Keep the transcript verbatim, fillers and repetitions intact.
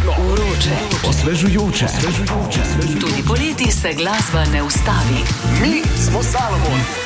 Neverjetno, vroče, osvežujoče. Tudi poleti se glasba ne ustavi. Mi smo Salomon.